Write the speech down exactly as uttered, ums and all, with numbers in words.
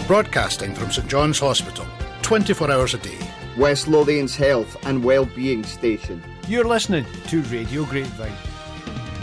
Broadcasting from St John's Hospital, twenty-four hours a day. West Lothian's health and wellbeing station. You're listening to Radio Grapevine.